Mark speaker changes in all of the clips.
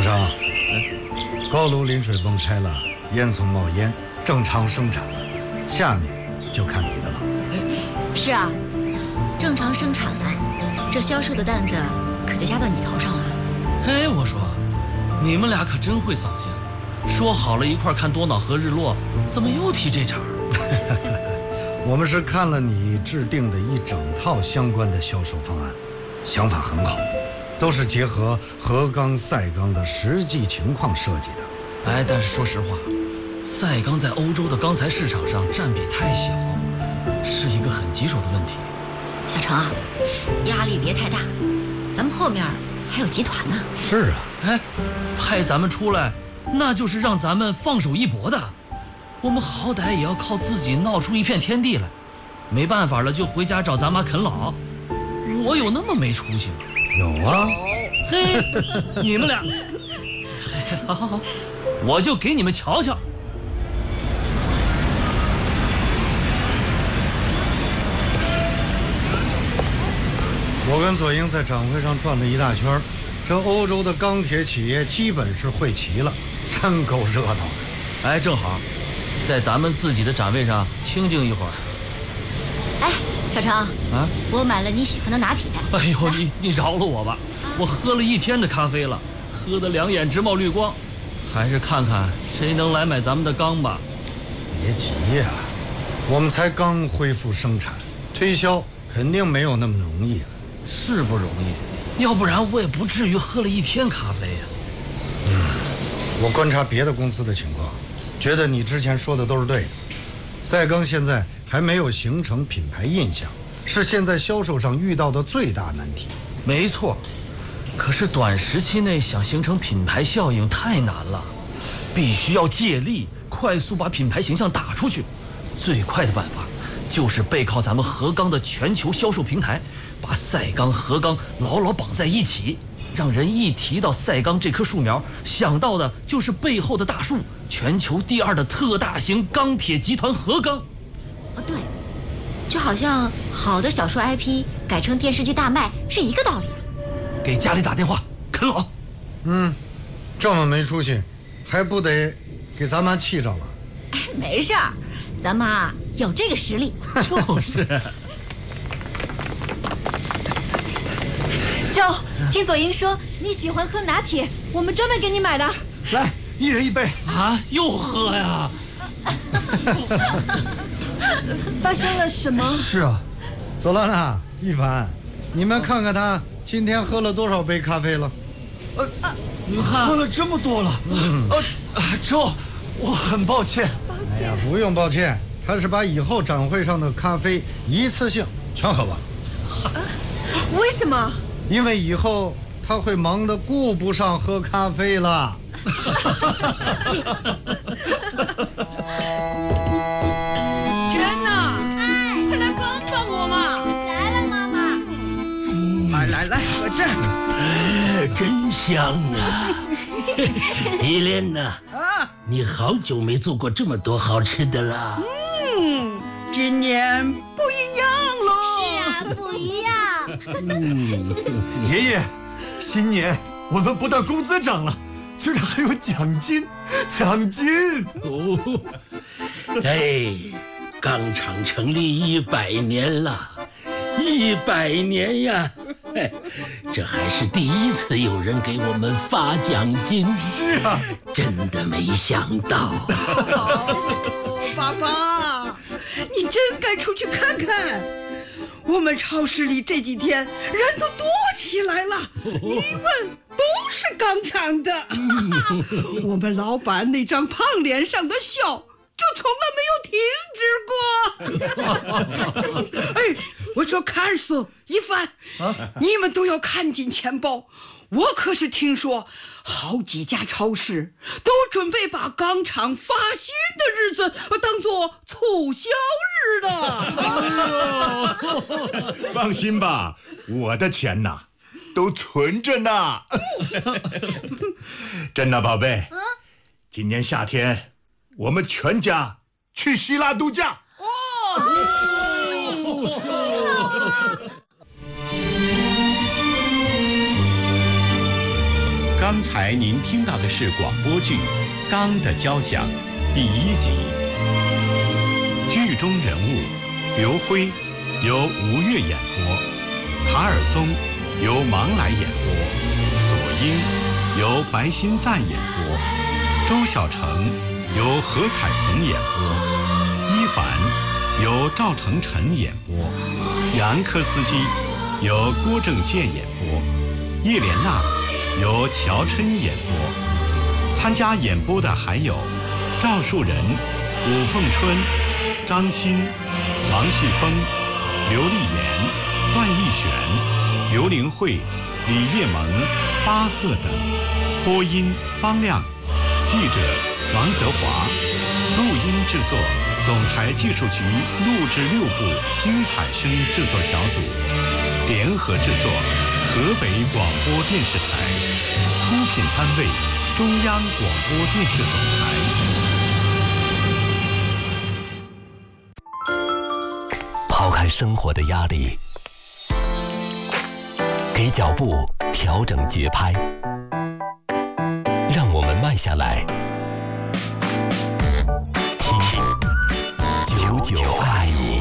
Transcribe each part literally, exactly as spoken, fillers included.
Speaker 1: 长，高炉临水泵拆了，烟囱冒烟，正常生产了，下面就看你的了。
Speaker 2: 是啊，正常生产了，这销售的担子可就加到你头上了。
Speaker 3: 哎，我说，你们俩可真会扫兴，说好了一块看多瑙河日落，怎么又提这茬？
Speaker 1: 我们是看了你制定的一整套相关的销售方案，想法很好，都是结合河钢、赛钢的实际情况设计的。
Speaker 3: 哎，但是说实话，赛钢在欧洲的钢材市场上占比太小，是一个很棘手的问题。
Speaker 2: 小程啊，压力别太大，咱们后面还有集团呢。
Speaker 1: 是啊，
Speaker 3: 哎，派咱们出来，那就是让咱们放手一搏的。我们好歹也要靠自己闹出一片天地来，没办法了就回家找咱妈啃老。我有那么没出息吗？
Speaker 1: 有啊。
Speaker 3: 嘿，你们俩，好好好，我就给你们瞧瞧。
Speaker 1: 我跟左英在展会上转了一大圈，这欧洲的钢铁企业基本是汇齐了，真够热闹的。
Speaker 3: 哎，正好在咱们自己的展位上清静一会儿。
Speaker 2: 哎，小程
Speaker 3: 啊，
Speaker 2: 我买了你喜欢的拿铁。
Speaker 3: 哎呦，你你饶了我吧，我喝了一天的咖啡了，喝得两眼直冒绿光，还是看看谁能来买咱们的钢吧。
Speaker 1: 别急呀、啊，我们才刚恢复生产，推销肯定没有那么容易。
Speaker 3: 是不容易，要不然我也不至于喝了一天咖啡呀、
Speaker 1: 啊。嗯，我观察别的公司的情况，觉得你之前说的都是对的。赛钢现在还没有形成品牌印象，是现在销售上遇到的最大难题。
Speaker 3: 没错，可是短时期内想形成品牌效应太难了，必须要借力，快速把品牌形象打出去。最快的办法就是背靠咱们河钢的全球销售平台，把赛钢、河钢牢牢绑在一起，让人一提到赛钢这棵树苗，想到的就是背后的大树，全球第二的特大型钢铁集团河钢。
Speaker 2: 哦，对，就好像好的小说 I P 改成电视剧大卖是一个道理啊。
Speaker 3: 给家里打电话啃老。
Speaker 1: 嗯，这么没出息，还不得给咱妈气着了？
Speaker 2: 哎，没事儿，咱妈有这个实力。
Speaker 3: 就是。
Speaker 4: 周，听左英说你喜欢喝拿铁，我们专门给你买的。
Speaker 5: 来，一人一杯
Speaker 3: 啊！又喝呀？
Speaker 4: 发生了什么？
Speaker 3: 是啊，
Speaker 1: 左兰娜、一凡，你们看看他今天喝了多少杯咖啡了？
Speaker 5: 呃，喝了这么多了。嗯、呃，周，我很抱歉。
Speaker 4: 抱歉。
Speaker 1: 哎呀，不用抱歉，他是把以后展会上的咖啡一次性全喝完。
Speaker 4: 啊、为什么？
Speaker 1: 因为以后他会忙得顾不上喝咖啡了。
Speaker 6: 真的，哎，快来帮帮我嘛！
Speaker 7: 来了，妈妈。
Speaker 6: 来来来，喝这儿。
Speaker 8: 哎，真香啊！伊莲娜，啊，你好久没做过这么多好吃的了。
Speaker 6: 嗯，今年不一样喽。
Speaker 7: 是啊，不一样。
Speaker 5: 嗯，爷爷，新年我们不但工资涨了，居然还有奖金，奖金！
Speaker 8: 哦，哎，钢厂成立一百年了，一百年呀！哎，这还是第一次有人给我们发奖金。
Speaker 5: 是啊，
Speaker 8: 真的没想到。
Speaker 6: 哦，爸爸，你真该出去看看。我们超市里这几天人都多起来了，你们都是钢厂的。我们老板那张胖脸上的笑就从来没有停止过。哎，我说卡尔斯、一凡、啊，你们都要看紧钱包。我可是听说好几家超市都准备把钢厂发薪的日子当作促销日的。
Speaker 9: 放心吧，我的钱呐都存着呢。真的，宝贝，嗯，今年夏天我们全家去希腊度假。哦。
Speaker 10: 刚才您听到的是广播剧《刚的交响》第一集。剧中人物刘辉由吴越演播，卡尔松由芒来演播，左英由白新赞演播，周小成由何凯鹏演播，伊凡由赵成晨演播，杨科斯基由郭正健演播，叶莲娜由乔琛演播。参加演播的还有赵树人、武凤春、张欣、王旭峰、刘丽妍、段奕璇、刘玲慧、李叶萌、巴赫等。播音方亮，记者王泽华，录音制作总台技术局录制六部精彩声制作小组，联合制作河北广播电视台，出品单位中央广播电视总台。
Speaker 11: 抛开生活的压力，给脚步调整节拍，让我们慢下来，听九九爱你。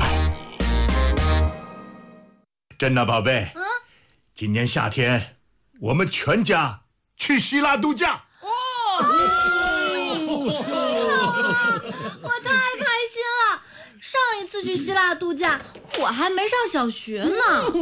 Speaker 9: 珍娜宝贝，嗯，今年夏天我们全家去希腊度假。
Speaker 7: 哦，我太开心了！上一次去希腊度假，我还没上小学呢。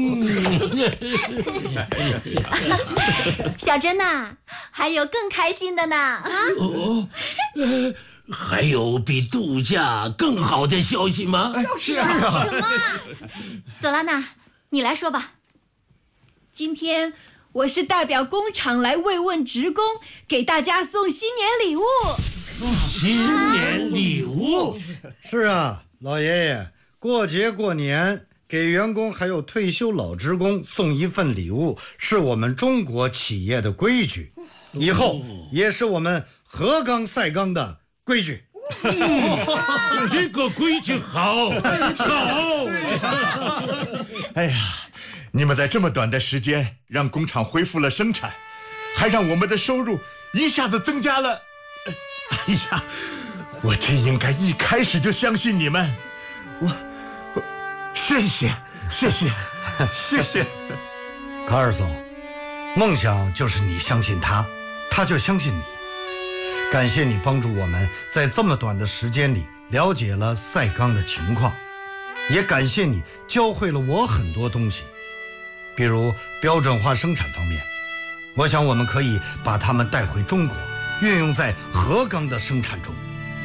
Speaker 2: 小珍呐，还有更开心的呢啊！
Speaker 8: 哦，呃，还有比度假更好的消息吗？
Speaker 4: 就是啊，
Speaker 2: 什么？佐拉娜，你来说吧。
Speaker 4: 今天我是代表工厂来慰问职工，给大家送新年礼物。
Speaker 8: 新年礼物？
Speaker 1: 是啊，老爷爷，过节过年给员工还有退休老职工送一份礼物，是我们中国企业的规矩，以后也是我们河钢赛钢的规矩。
Speaker 8: 这个规矩好，好。
Speaker 9: 哎呀，你们在这么短的时间让工厂恢复了生产，还让我们的收入一下子增加了。哎呀，我真应该一开始就相信你们。我，我谢谢，谢谢，谢谢。
Speaker 1: 卡尔松，梦想就是你相信他，他就相信你。感谢你帮助我们在这么短的时间里了解了赛钢的情况，也感谢你教会了我很多东西，比如标准化生产方面，我想我们可以把它们带回中国，运用在河钢的生产中。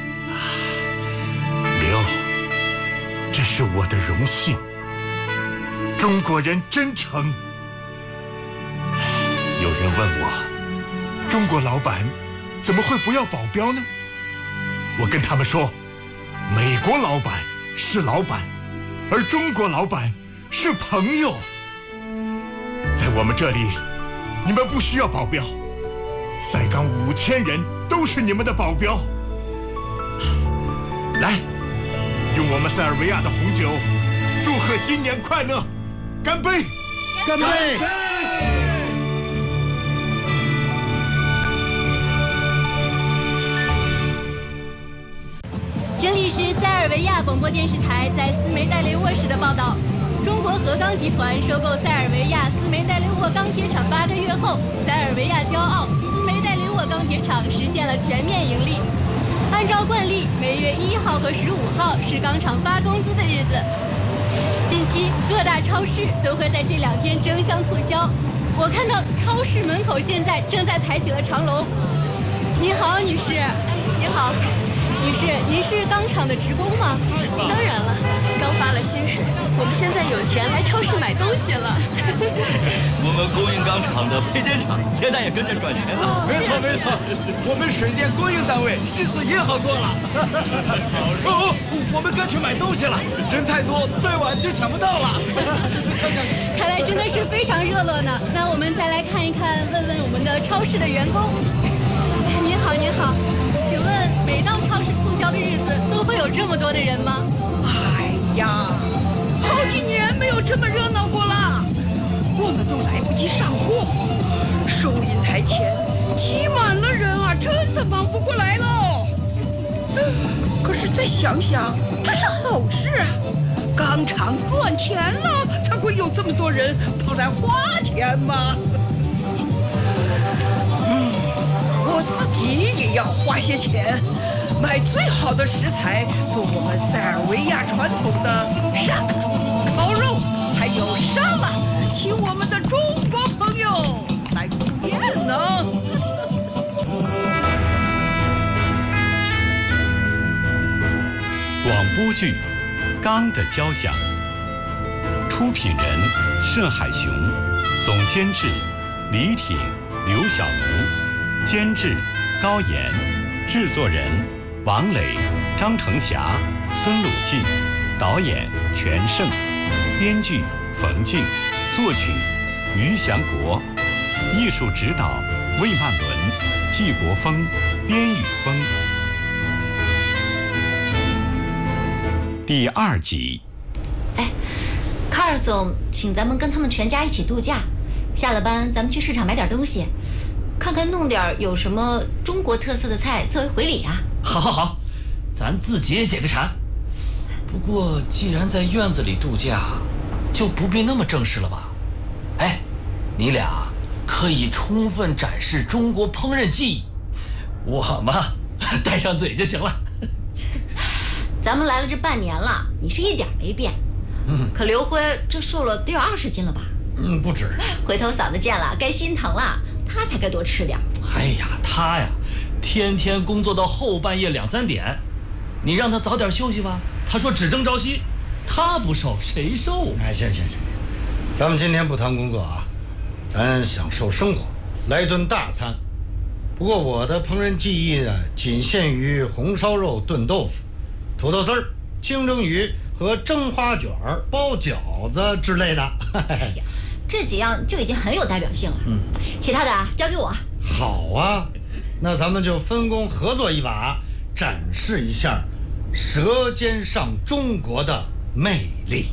Speaker 9: 刘，这是我的荣幸。中国人真诚。有人问我，中国老板怎么会不要保镖呢？我跟他们说，美国老板是老板，而中国老板是朋友。在我们这里，你们不需要保镖，赛钢五千人都是你们的保镖。来，用我们塞尔维亚的红酒，祝贺新年快乐！干杯！
Speaker 1: 干杯！干杯！
Speaker 12: 这里是塞尔维亚广播电视台在斯梅代雷沃市的报道。中国河钢集团收购塞尔维亚斯梅代雷沃钢铁厂八个月后，塞尔维亚骄傲斯梅代雷沃钢铁厂实现了全面盈利。按照惯例，每月一号和十五号是钢厂发工资的日子。近期各大超市都会在这两天争相促销。我看到超市门口现在正在排起了长龙。你好，女士。哎，你好。女士，您是钢厂的职工吗？
Speaker 13: 当然了，刚发了薪水，我们现在有钱来超市买东西了。
Speaker 14: 我们供应钢厂的配件厂现在也跟着赚钱了。
Speaker 15: 没错没错，我们水电供应单位日子也好过了。哦，我们该去买东西了，人太多，再晚就抢不到了。
Speaker 12: 看来真的是非常热络呢。那我们再来看一看，问问我们的超市的员工。您好，您好，请问每到超市促销的日子都会有这么多的人吗？
Speaker 6: 哎呀，好几年没有这么热闹过了，我们都来不及上货， 收银台前挤满了人啊，真的忙不过来喽。可是再想想，这是好事啊，钢厂赚钱了，才会有这么多人跑来花钱嘛。嗯，我自己也要花些钱，买最好的食材，做我们塞尔维亚传统的沙克、烤肉，还有沙拉，请我们的中国朋友来赴宴呢。
Speaker 10: 广播剧《钢的交响》，出品人盛海雄，总监制李挺、刘小卢，监制高岩，制作人王磊、张成霞、孙鲁进，导演全胜，编剧冯静，作曲于祥国，艺术指导魏曼伦、季国峰、边宇峰。第二集。
Speaker 2: 哎，卡尔松请咱们跟他们全家一起度假，下了班咱们去市场买点东西，看看弄点有什么中国特色的菜作为回礼啊。
Speaker 3: 好好好，咱自己也解个馋。不过既然在院子里度假，就不必那么正式了吧？哎，你俩可以充分展示中国烹饪技艺，我嘛带上嘴就行了。
Speaker 2: 咱们来了这半年了，你是一点没变，嗯，可刘辉这瘦了得有二十斤了吧？
Speaker 1: 嗯，不止。
Speaker 2: 回头嫂子见了该心疼了，他才该多吃点。
Speaker 3: 哎呀，他呀，天天工作到后半夜两三点，你让他早点休息吧。他说只争朝夕，他不瘦谁瘦？
Speaker 1: 哎，行行行，咱们今天不谈工作啊，咱享受生活，来一顿大餐。不过我的烹饪技艺呢，仅限于红烧肉、炖豆腐、土豆丝儿、清蒸鱼和蒸花卷、包饺子之类的。
Speaker 2: 哎呀，这几样就已经很有代表性了。嗯，其他的交给我。
Speaker 1: 好啊，那咱们就分工合作一把，展示一下舌尖上中国的魅力。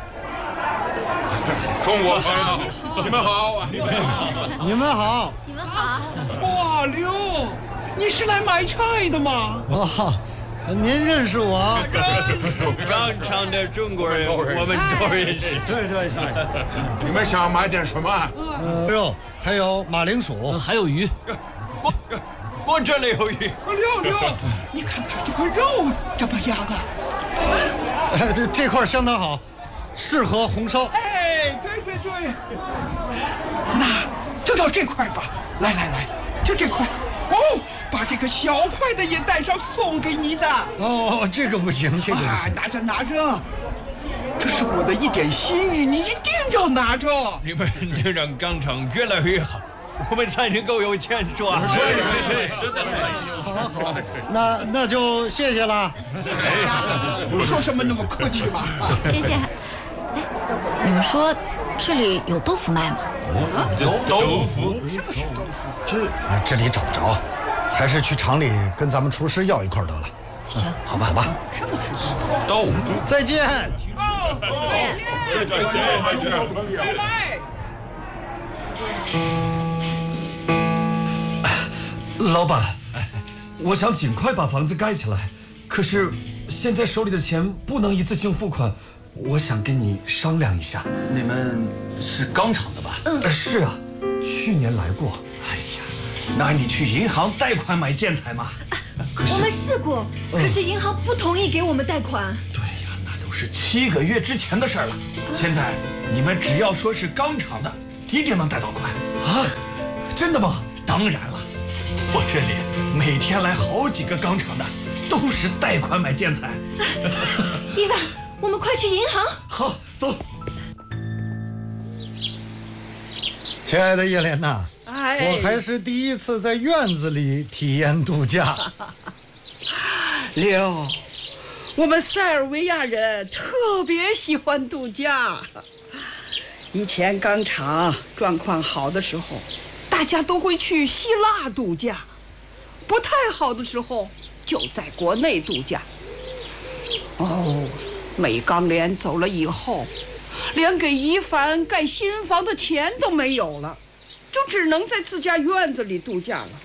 Speaker 16: 中国朋友，你们好啊！
Speaker 1: 你们好，你们好，
Speaker 2: 你们好。
Speaker 6: 哇，刘，你是来买菜的吗？
Speaker 1: 哦，您认识我？
Speaker 16: 钢厂的中国人，我们都认识。
Speaker 1: 对对对。
Speaker 16: 你们想买点什么？
Speaker 1: 呃，肉，还有马铃薯，
Speaker 3: 呃、还有鱼。
Speaker 16: 我我这里有鱼。
Speaker 6: 刘刘，你看看这块肉怎么样啊？
Speaker 1: 呃，这块相当好，适合红烧。
Speaker 6: 哎，对对对。那就要这块吧。来来来，就这块。哦，把这个小块的也带上，送给你的。
Speaker 1: 哦，这个不行，这个不行。
Speaker 6: 啊，拿着拿着，这是我的一点心意，你一定要拿着。
Speaker 16: 你们能让钢厂越来越好，我们才能够有钱赚。
Speaker 1: 对对对，真的。好好，那那就谢谢了。
Speaker 2: 谢谢啊。
Speaker 6: 不说什么那么客气嘛。
Speaker 2: 谢谢。哎，你们说这里有豆腐卖吗？
Speaker 16: 豆豆腐？
Speaker 6: 什么是豆腐？
Speaker 1: 这啊，这里找不着，还是去厂里跟咱们厨师要一块得了。
Speaker 2: 行，
Speaker 1: 好吧，好吧。
Speaker 6: 什么是
Speaker 16: 豆腐？
Speaker 1: 再见。
Speaker 6: 哦，再见，再见，中国朋友。
Speaker 5: 老板，我想尽快把房子盖起来，可是现在手里的钱不能一次性付款，我想跟你商量一下。
Speaker 3: 你们是钢厂的吧？
Speaker 5: 嗯，是啊，去年来过。
Speaker 15: 哎呀，那你去银行贷款买建材嘛？
Speaker 4: 可是我们试过，可是银行不同意给我们贷款。
Speaker 15: 对呀，那都是七个月之前的事儿了。现在你们只要说是钢厂的，一定能贷到款
Speaker 5: 啊！真的吗？
Speaker 15: 当然了，我这里每天来好几个钢厂的，都是贷款买建材。
Speaker 4: 伊娃，我们快去银行。
Speaker 5: 好，走。
Speaker 1: 亲爱的叶莲娜，
Speaker 6: 哎，
Speaker 1: 我还是第一次在院子里体验度假。
Speaker 6: 刘，我们塞尔维亚人特别喜欢度假。以前钢厂状况好的时候，大家都会去希腊度假；不太好的时候，就在国内度假。哦，美钢联走了以后，连给一凡盖新房的钱都没有了， 就只能在自家院子里度假了。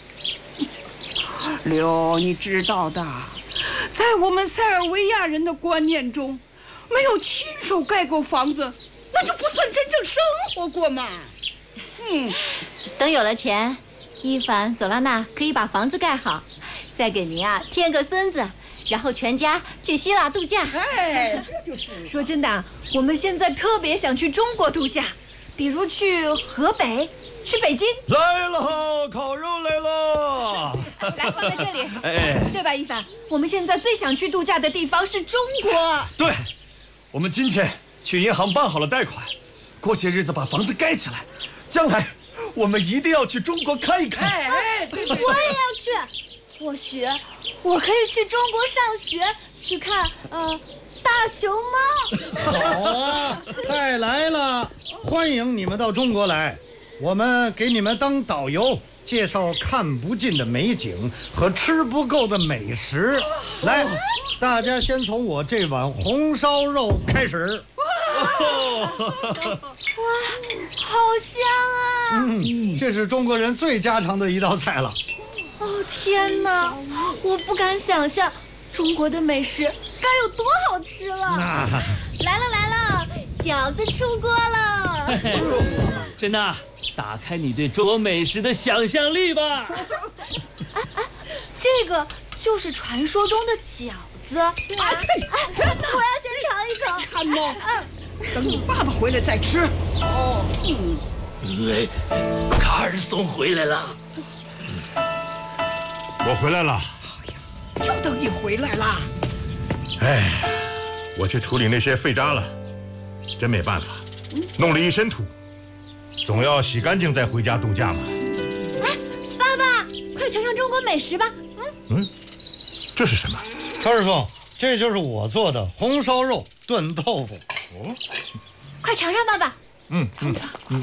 Speaker 6: 刘，你知道的，在我们塞尔维亚人的观念中，没有亲手盖过房子，那就不算真正生活过嘛。嗯，
Speaker 2: 等有了钱，伊凡、佐拉娜可以把房子盖好，再给您啊添个孙子，然后全家去希腊度假。
Speaker 6: 哎，这就是
Speaker 4: 说真的，我们现在特别想去中国度假，比如去河北，去北京。
Speaker 5: 来了，烤肉来了！
Speaker 4: 来，放在这里。
Speaker 5: 哎，
Speaker 4: 对吧，一凡？我们现在最想去度假的地方是中国。
Speaker 5: 对，我们今天去银行办好了贷款，过些日子把房子盖起来，将来我们一定要去中国看一看。
Speaker 6: 哎哎，对对，
Speaker 7: 我也要去。或许我可以去中国上学，去看呃大熊猫。
Speaker 1: 好啊，太来了，欢迎你们到中国来，我们给你们当导游，介绍看不尽的美景和吃不够的美食。来，大家先从我这碗红烧肉开始。
Speaker 7: 哇，好香啊！
Speaker 1: 嗯，这是中国人最家常的一道菜了。
Speaker 7: 哦天哪，我不敢想象中国的美食该有多好吃了。来了来了，饺子出锅了。
Speaker 3: 真的，打开你对中国美食的想象力吧。
Speaker 7: 啊啊，这个就是传说中的饺子。啊，我要先尝一口。
Speaker 6: 馋吗？嗯，等你爸爸回来再吃。哦，
Speaker 8: 嗯，哎，卡尔松回来了。
Speaker 9: 我回来了。
Speaker 6: 哎呀，就等你回来了。
Speaker 9: 哎，我去处理那些废渣了，真没办法，弄了一身土，总要洗干净再回家度假嘛。
Speaker 7: 哎，爸爸，快尝尝中国美食吧。嗯
Speaker 9: 嗯，这是什么？
Speaker 1: 卡尔松，这就是我做的红烧肉炖豆腐。
Speaker 9: 哦，
Speaker 7: 快尝尝，爸爸。
Speaker 9: 嗯嗯嗯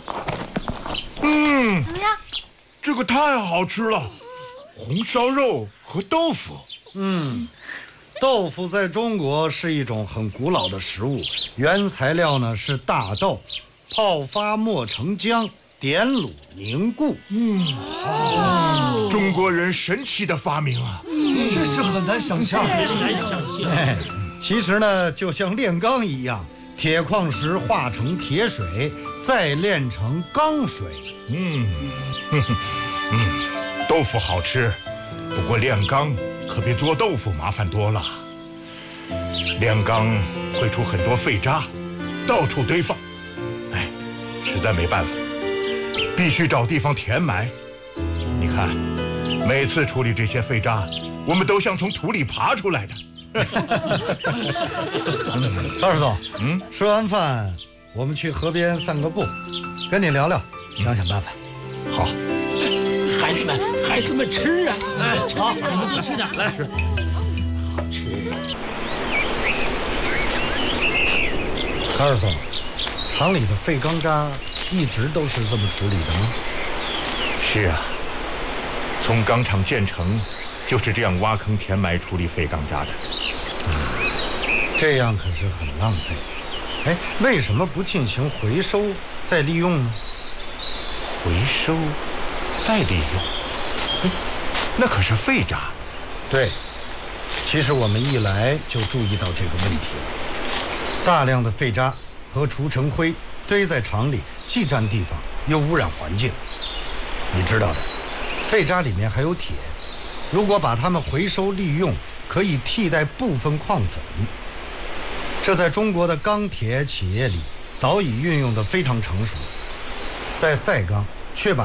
Speaker 9: 嗯，
Speaker 7: 怎么样？
Speaker 9: 这个太好吃了。红烧肉和豆腐，
Speaker 1: 嗯，豆腐在中国是一种很古老的食物，原材料呢是大豆，泡发磨成浆，点卤凝固。
Speaker 9: 嗯，好，中国人神奇的发明啊，
Speaker 5: 确实很难想象，
Speaker 8: 很难想象。
Speaker 1: 哎，其实呢，就像炼钢一样，铁矿石化成铁水，再炼成钢水。
Speaker 9: 嗯，哼哼嗯。豆腐好吃，不过炼钢可比做豆腐麻烦多了。炼钢会出很多废渣，到处堆放，哎，实在没办法，必须找地方填埋。你看，每次处理这些废渣，我们都像从土里爬出来的。
Speaker 1: 高师总，嗯，吃完饭我们去河边散个步，跟你聊聊，想想办法。
Speaker 9: 好。
Speaker 8: 孩子们，孩子们吃啊！
Speaker 3: 哎，好，你们多吃点，来吃。
Speaker 8: 好吃。
Speaker 1: 卡尔松，厂里的废钢渣一直都是这么处理的吗？
Speaker 9: 是啊，从钢厂建成就是这样挖坑填埋处理废钢渣的。
Speaker 1: 嗯，这样可是很浪费。哎，为什么不进行回收再利用呢？
Speaker 9: 回收。再利用，哎，那可是废渣。
Speaker 1: 对，其实我们一来就注意到这个问题了。大量的废渣和除尘灰堆在厂里，既占地方又污染环境。你知道的，废渣里面还有铁，如果把它们回收利用，可以替代部分矿粉。这在中国的钢铁企业里早已运用得非常成熟。在塞钢，却把